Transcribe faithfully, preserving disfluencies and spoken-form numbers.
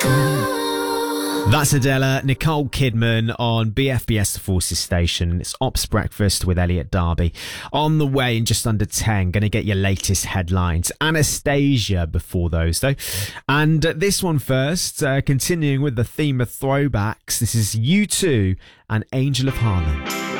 That's Adela, Nicole Kidman on B F B S The Forces Station. It's Ops Breakfast with Elliot Darby. On the way in just under ten, going to get your latest headlines. Anastasia before those, though. And uh, this one first, uh, continuing with the theme of throwbacks. This is U two and Angel of Harlem.